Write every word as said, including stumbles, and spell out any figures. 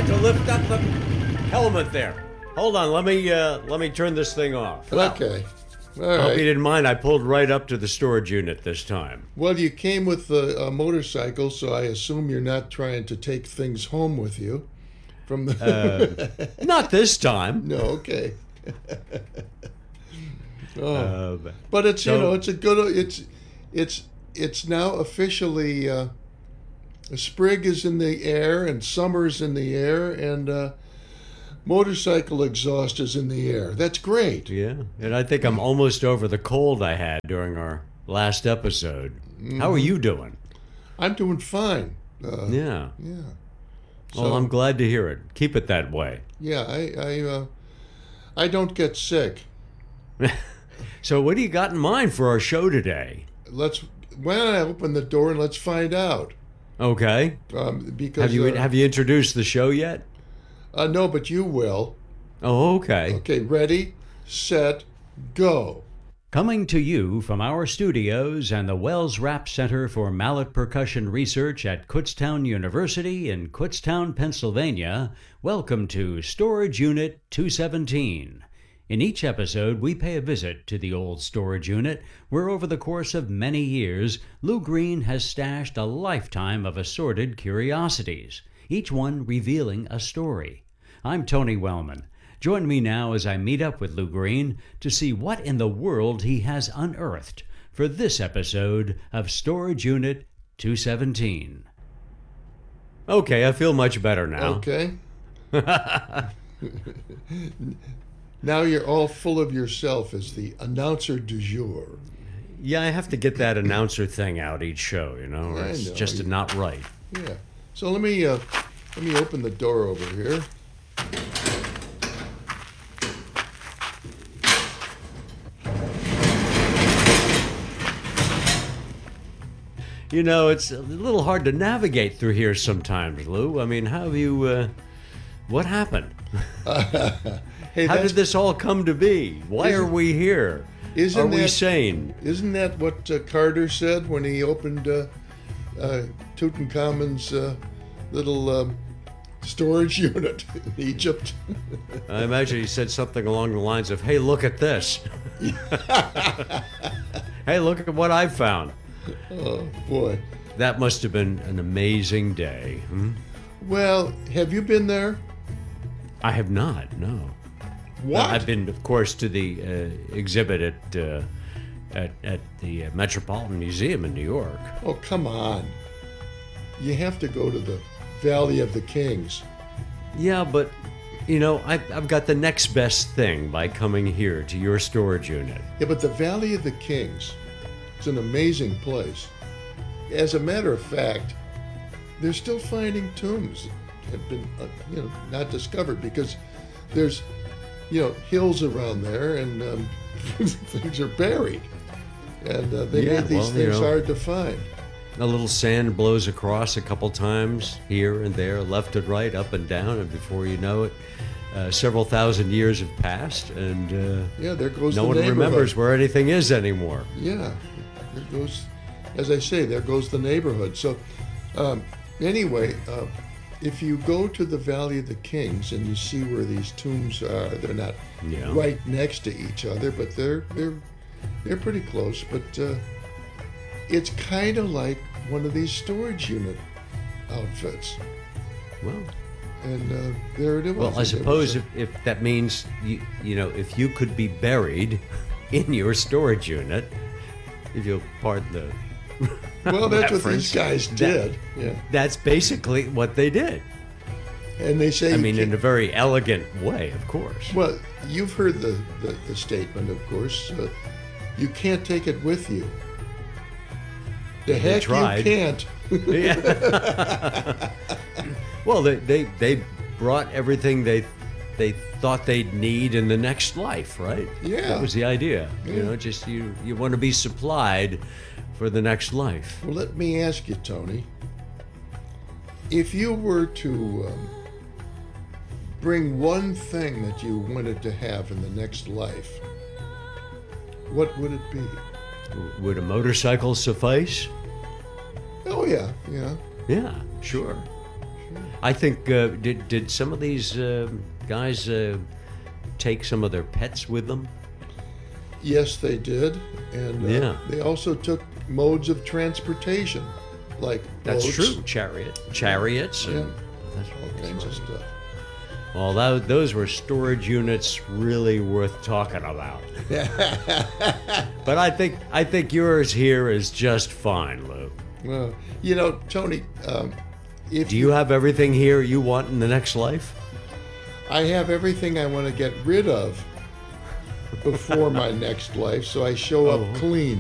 forgot to lift up the helmet there. Hold on, let me uh, let me turn this thing off. Okay. All I hope right. you didn't mind. I pulled right up to the storage unit this time. Well, you came with the uh, motorcycle, so I assume you're not trying to take things home with you. From the Uh, not this time. no, okay. oh. Uh, but it's so- you know it's a good it's it's it's now officially uh, spring is in the air and summer's in the air and uh, motorcycle exhaust is in the air. That's great. yeah, and I think I'm almost over the cold I had during our last episode. How are you doing? I'm doing fine. Uh, Yeah. Yeah. Well, I'm glad to hear it. Keep it that way. Yeah, I I, uh, I don't get sick. So, what do you got in mind for our show today? Let's why don't I open the door and let's find out? Okay. Um, because Have you uh, have you introduced the show yet? uh, no, but you will. Oh, okay. Okay, ready, set, go. Coming to you from our studios and the Wells Rap Center for Mallet Percussion Research at Kutztown University in Kutztown, Pennsylvania, welcome to Storage Unit two seventeen. In each episode, we pay a visit to the old storage unit where over the course of many years, Lou Green has stashed a lifetime of assorted curiosities, each one revealing a story. I'm Tony Wellman. Join me now as I meet up with Lou Green to see what in the world he has unearthed for this episode of Storage Unit two seventeen. Okay, I feel much better now. Okay. Now you're all full of yourself as the announcer du jour. Yeah, I have to get that announcer thing out each show, you know, or I it's know. just not right. Yeah. So let me uh, let me open the door over here. You know, it's a little hard to navigate through here sometimes, Lou. I mean, how have you, uh, what happened? Hey, How that's, did this all come to be? Why Isn't- are we here? isn't Are we that- sane? Isn't that what uh, Carter said when he opened uh, uh, Tutankhamun's uh, little um, storage unit in Egypt? I imagine he said something along the lines of, hey, look at this. Hey, look at what I found. Oh boy. That must have been an amazing day. Hmm? Well, have you been there? I have not, no. What? I've been, of course, to the uh, exhibit at, uh, at at the uh, Metropolitan Museum in New York. Oh, come on. You have to go to the Valley of the Kings. Yeah, but, you know, I, I've got the next best thing by coming here to your storage unit. Yeah, but the Valley of the Kings is an amazing place. As a matter of fact, they're still finding tombs that have been, uh, you know, not discovered because there's, you know, hills around there and um, things are buried. And uh, they Yeah, made these well, you things know. hard to find. A little sand blows across a couple times here and there, left and right, up and down, and before you know it, uh, several thousand years have passed, and uh, Yeah, there goes no the one neighborhood. remembers where anything is anymore. Yeah, there goes, as I say, there goes the neighborhood. So, um, anyway, uh, if you go to the Valley of the Kings and you see where these tombs are, they're not Yeah. right next to each other, but they're they're they're pretty close. But uh, it's kind of like one of these storage unit outfits, Well, and uh, there it was. well, I It was suppose a- if, if that means you, you know, if you could be buried in your storage unit, if you'll pardon the well, that's what reference, these guys that- did. Yeah, that's basically what they did. and they say I you mean, can't- in a very elegant way, of course. Well, you've heard the, the, the statement, of course. Uh, you can't take it with you. The heck tried. you can't. Yeah. Well, they, they they brought everything they they thought they'd need in the next life, right? Yeah. That was the idea. You Yeah. know, just you you want to be supplied for the next life. Well, let me ask you, Tony. If you were to um, bring one thing that you wanted to have in the next life, what would it be? Would a motorcycle suffice? Oh, yeah, yeah. Yeah, sure. I think uh, did did some of these uh, guys uh, take some of their pets with them? Yes, they did, and uh, Yeah. they also took modes of transportation, like That's boats, true. Chariot, chariots, and Yeah. that's all kinds of stuff. Well, that, those were storage units really worth talking about. But I think I think yours here is just fine, Lou. Well, you know, Tony, um, if Do you have everything here you want in the next life? I have everything I want to get rid of before my next life, so I show up Oh. clean.